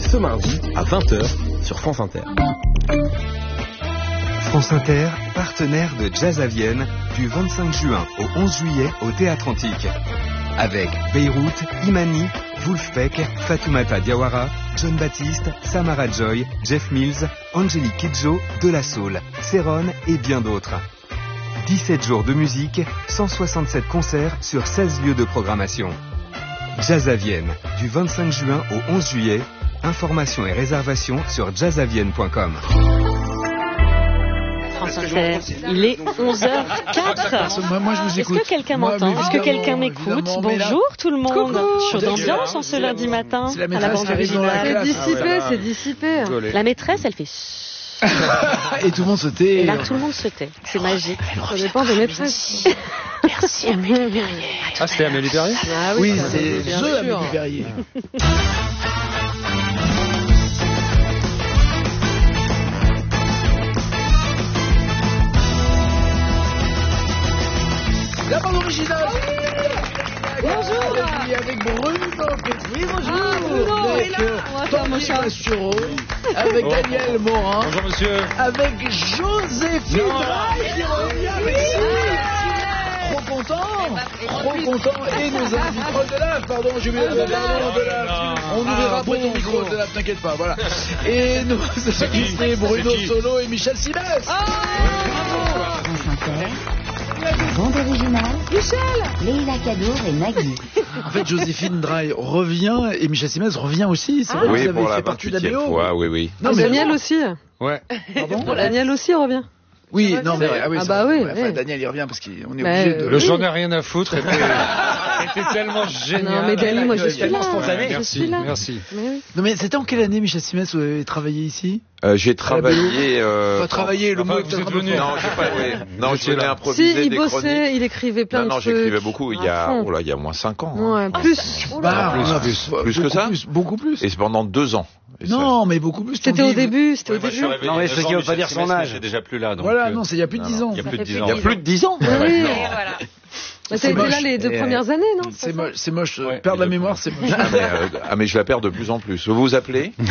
ce mardi à 20h sur France Inter. France Inter, partenaire de Jazz à Vienne, du 25 juin au 11 juillet au Théâtre Antique. Avec Beyrouth, Imani, Wolfpack, Fatoumata Diawara, John Baptiste, Samara Joy, Jeff Mills, Angélique Kidjo, De La Soul, Céron et bien d'autres. 17 jours de musique, 167 concerts sur 16 lieux de programmation. Jazz à Vienne, du 25 juin au 11 juillet. Informations et réservations sur jazzavienne.com. France Inter, il est 11h04. Moi, je vous écoute. Est-ce que quelqu'un m'entend? Est-ce que quelqu'un m'écoute? Bonjour tout le monde. Coucou. Chaud d'ambiance en ce lundi matin à la bande originale. C'est dissipé. La maîtresse, elle fait Et tout le monde se tait. et là tout le monde se tait. C'est magique. Ça dépend de maîtresse. Merci Amélie Perrier. Ah, c'était Amélie Perrier? Ah oui, c'est The Amélie Perrier. La bande originale. Bonjour. Avec Bruno. Oui, bonjour. Bruno avec est là. On va faire mon chat. Massureau, avec Daniel Morin. Bonjour monsieur. Avec Joséphine Draille qui revient avec Trop content. Et nos invités de l'âge, pardon, j'ai oublié de l'âge. On ouvrira après ton micro de l'âge, t'inquiète pas, voilà. Et nos invités Bruno Solo et Michel Simès. Bande originale, Michel, Leila Kadour et Nagui. En fait, Joséphine Draille revient et Michel Simès revient aussi. C'est vrai que Oui, vous avez pour la fait partie 28e d'ABO. fois, oui. Non, mais Daniel aussi. Ouais. pardon. Daniel aussi revient. Oui, non, mais Ah c'est bah vrai. oui, Ouais, enfin, oui. Daniel, il revient parce qu'on est Bah, obligé de. Le j'en ai rien à foutre était tellement génial. Non mais Daniel, moi je suis Tellement là. spontané. Je Merci, suis là. merci. Mais oui. Non, mais c'était en quelle année, Michel Simès, vous avez travaillé ici? J'ai travaillé. Pas travaillé, le enfin, mot est vous peut-être êtes un peu venu. fort. Non, j'ai pas. Ouais. Non, J'étais je venais là. improviser Si, il des bossait, chroniques. il écrivait plein de Non, trucs. j'écrivais beaucoup. Il y a, fond. oh là, il y a moins 5 ans. Hein. Ouais, plus. Bah, Plus que beaucoup ça beaucoup plus. Et c'est pendant 2 ans. Et ça- Non, mais beaucoup plus. C'était au début, c'était au début. Non, mais ce qui veut pas dire son âge. J'ai déjà plus là. Donc, Voilà, non, c'est il y a plus de 10 ans. il y a plus de 10 Il ans. y a plus de 10 ans. Oui. Mais C'est t'as été là moche. les 2 premières années, non? C'est moche, Ouais, perdre la les deux mémoire, c'est moche. Mais je la perds de plus en plus. Vous vous appelez?